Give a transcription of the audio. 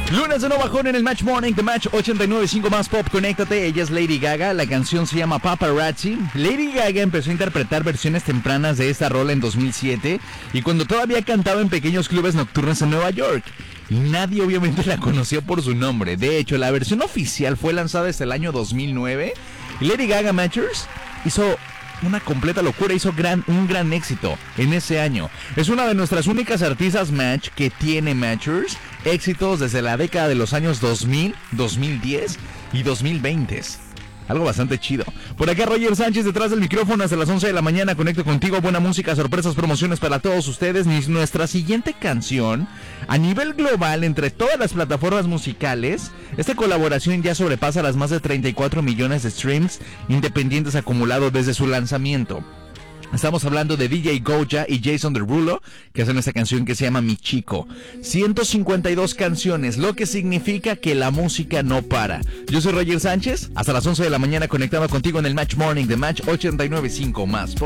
Lunes de nuevo bajón en el Match Morning, The Match 89.5 más pop, conéctate. Ella es Lady Gaga, la canción se llama Paparazzi. Lady Gaga empezó a interpretar versiones tempranas de esta rola en 2007 y cuando todavía cantaba en pequeños clubes nocturnos en Nueva York. Y nadie obviamente la conoció por su nombre. De hecho, la versión oficial fue lanzada hasta el año 2009 y Lady Gaga Matchers hizo una completa locura, hizo un gran éxito en ese año. Es una de nuestras únicas artistas Match que tiene Matchers, éxitos desde la década de los años 2000, 2010 y 2020. Algo bastante chido. Por acá Roger Sánchez detrás del micrófono hasta las 11 de la mañana. Conecto contigo, buena música, sorpresas, promociones para todos ustedes. Nuestra siguiente canción, a nivel global, entre todas las plataformas musicales, esta colaboración ya sobrepasa las más de 34 millones de streams independientes acumulados desde su lanzamiento. Estamos hablando de DJ Goja y Jason Derulo, que hacen esta canción que se llama Mi Chico. 152 canciones, lo que significa que la música no para. Yo soy Roger Sánchez, hasta las 11 de la mañana conectado contigo en el Match Morning de Match 89.5 más.